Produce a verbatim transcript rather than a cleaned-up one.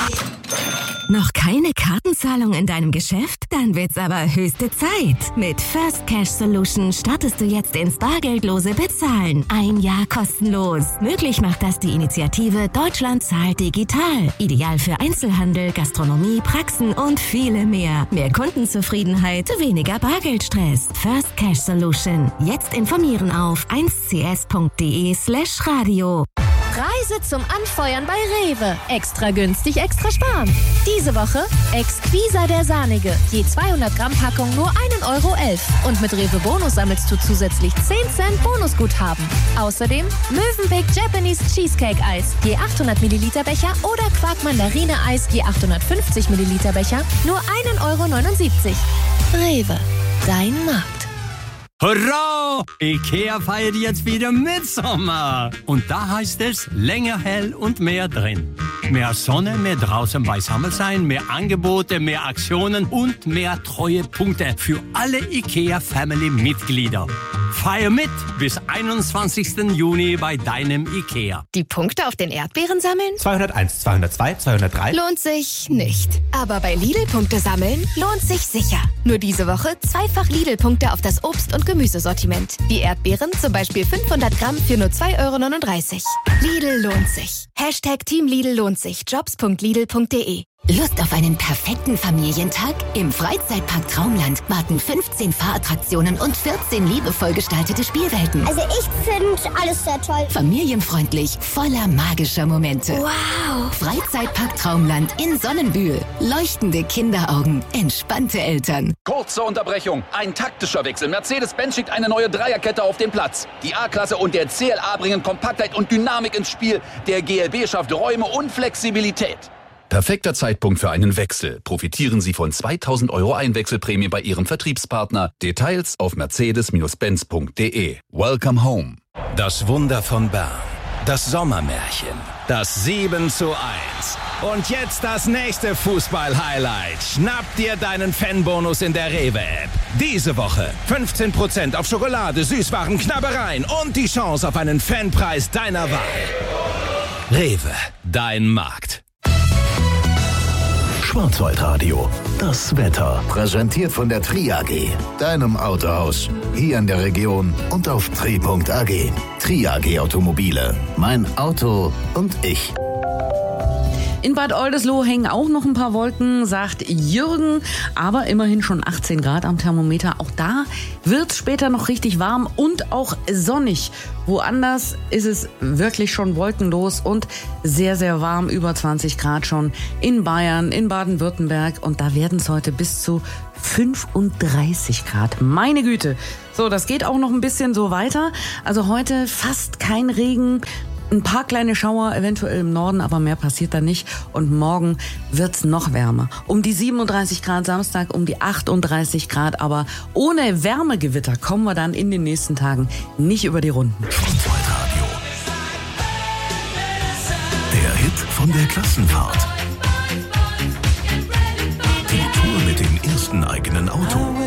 Noch keine Kartenzahlung in deinem Geschäft? Dann wird's aber höchste Zeit. Mit First Cash Solution startest du jetzt ins bargeldlose Bezahlen. Ein Jahr kostenlos. Möglich macht das die Initiative Deutschland zahlt digital. Ideal für Einzelhandel, Gastronomie, Praxen und viele mehr. Mehr Kundenzufriedenheit, weniger Bargeldstress. First Cash Solution. Jetzt informieren auf eins c s punkt d e slash radio. Preise zum Anfeuern bei Rewe. Extra günstig, extra sparen. Diese Woche Exquisa der Sahnige. Je zweihundert Gramm Packung nur ein Euro elf. Und mit Rewe Bonus sammelst du zusätzlich zehn Cent Bonusguthaben. Außerdem Mövenpick Japanese Cheesecake Eis. Je achthundert Milliliter Becher oder Quark Mandarine Eis. Je achthundertfünfzig Milliliter Becher. Nur ein Euro neunundsiebzig. Rewe. Dein Markt. Hurra! IKEA feiert jetzt wieder Mitsommer. Und da heißt es länger hell und mehr drin. Mehr Sonne, mehr draußen beisammen sein, mehr Angebote, mehr Aktionen und mehr Treuepunkte für alle IKEA-Family-Mitglieder. Feier mit bis einundzwanzigsten Juni bei deinem IKEA. Die Punkte auf den Erdbeeren sammeln? zweihunderteins, zweihundertzwei, zweihundertdrei. Lohnt sich nicht. Aber bei Lidl-Punkte sammeln lohnt sich sicher. Nur diese Woche zweifach Lidl-Punkte auf das Obst- und Gemüsesortiment. Die Erdbeeren zum Beispiel fünfhundert Gramm für nur zwei Euro neununddreißig. Lidl lohnt sich. Hashtag Team Lidl lohnt sich. jobs punkt lidl punkt de. Lust auf einen perfekten Familientag? Im Freizeitpark Traumland warten fünfzehn Fahrattraktionen und vierzehn liebevoll gestaltete Spielwelten. Also ich finde alles sehr toll. Familienfreundlich, voller magischer Momente. Wow. Freizeitpark Traumland in Sonnenbühl. Leuchtende Kinderaugen, entspannte Eltern. Kurze Unterbrechung. Ein taktischer Wechsel. Mercedes-Benz schickt eine neue Dreierkette auf den Platz. Die A-Klasse und der C L A bringen Kompaktheit und Dynamik ins Spiel. Der G L B schafft Räume und Flexibilität. Perfekter Zeitpunkt für einen Wechsel. Profitieren Sie von zweitausend Euro Einwechselprämie bei Ihrem Vertriebspartner. Details auf mercedes benz punkt de. Welcome home. Das Wunder von Bern. Das Sommermärchen. Das sieben zu eins. Und jetzt das nächste Fußball-Highlight. Schnapp dir deinen Fanbonus in der Rewe-App. Diese Woche fünfzehn Prozent auf Schokolade, Süßwaren, Knabbereien und die Chance auf einen Fanpreis deiner Wahl. Rewe, dein Markt. Schwarzwaldradio, das Wetter. Präsentiert von der Tri A G, deinem Autohaus. Hier in der Region und auf tri punkt a g. Tri A G Automobile. Mein Auto und ich. In Bad Oldesloe hängen auch noch ein paar Wolken, sagt Jürgen, aber immerhin schon achtzehn Grad am Thermometer. Auch da wird's später noch richtig warm und auch sonnig. Woanders ist es wirklich schon wolkenlos und sehr, sehr warm, über zwanzig Grad schon in Bayern, in Baden-Württemberg. Und da werden es heute bis zu fünfunddreißig Grad. Meine Güte. So, das geht auch noch ein bisschen so weiter. Also heute fast kein Regen. Ein paar kleine Schauer, eventuell im Norden, aber mehr passiert da nicht. Und morgen wird's noch wärmer. Um die siebenunddreißig Grad Samstag, um die achtunddreißig Grad. Aber ohne Wärmegewitter kommen wir dann in den nächsten Tagen nicht über die Runden. Schwarzwaldradio. Der Hit von der Klassenfahrt. Die Tour mit dem ersten eigenen Auto.